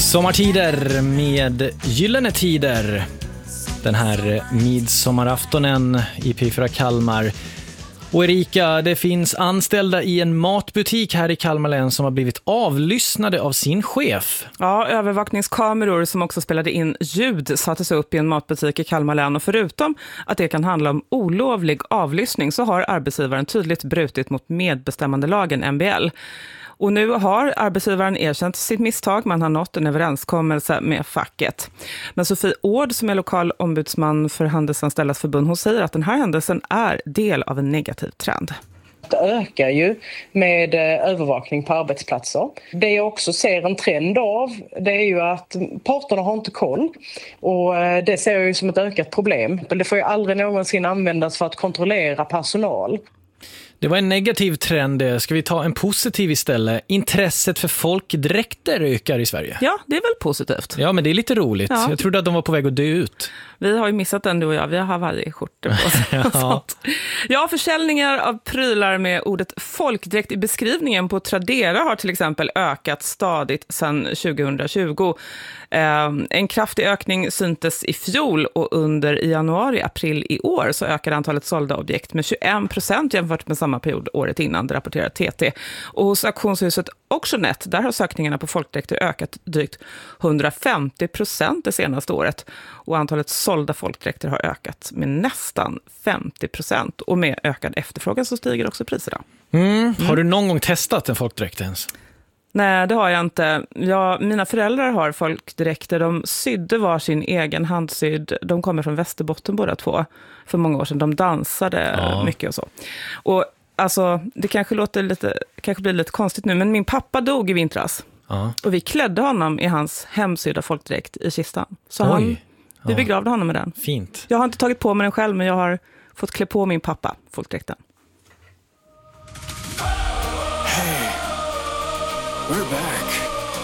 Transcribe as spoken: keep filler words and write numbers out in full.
Sommartider med Gyllene Tider. Den här midsommaraftonen i P fyra Kalmar. Och Erika, det finns anställda i en matbutik här i Kalmar län som har blivit avlyssnade av sin chef. Ja, övervakningskameror som också spelade in ljud sattes upp i en matbutik i Kalmar län. Och förutom att det kan handla om olovlig avlyssning så har arbetsgivaren tydligt brutit mot medbestämmandelagen M B L. Och nu har arbetsgivaren erkänt sitt misstag. Man har nått en överenskommelse med facket. Men Sofie Ord som är lokal ombudsman för Handelsanställdas förbund, hon säger att den här händelsen är del av en negativ trend. Det ökar ju med övervakning på arbetsplatser. Det jag också ser en trend av, det är ju att parterna har inte koll. Och det ser jag ju som ett ökat problem. Det får ju aldrig någonsin användas för att kontrollera personal. Det var en negativ trend. Ska vi ta en positiv istället? Intresset för folkdräkter ökar i Sverige. Ja, det är väl positivt. Ja, men det är lite roligt. Ja. Jag trodde att de var på väg att dö ut. Vi har ju missat den, du och jag. Vi har varje skjortor på oss. ja. ja, försäljningar av prylar med ordet folkdräkt i beskrivningen på Tradera har till exempel ökat stadigt sedan tjugohundratjugo. Eh, en kraftig ökning syntes i fjol och under i januari-april i år så ökade antalet sålda objekt med tjugoen procent jämfört med samma period året innan, det rapporterar T T. Och hos auktionshuset Auctionet, där har sökningarna på folkdräkter ökat drygt hundrafemtio procent det senaste året. Och antalet sålda folkdräkter har ökat med nästan femtio procent. Och med ökad efterfrågan så stiger också priserna. Mm. Mm. Har du någon gång testat en folkdräkt ens? Nej, det har jag inte. Jag, mina föräldrar har folkdräkter. De sydde var sin egen handsydd. De kommer från Västerbotten båda två för många år sedan. De dansade ja. mycket och så. Och alltså, det kanske låter lite, kanske blir lite konstigt nu, men min pappa dog i vintras. Ja. Och vi klädde honom i hans hemsydda folkdräkt i kistan. Så Oj. han, vi ja. begravde honom med den. Fint. Jag har inte tagit på mig den själv, men jag har fått klä på min pappa folkdräkten. Hey, we're back.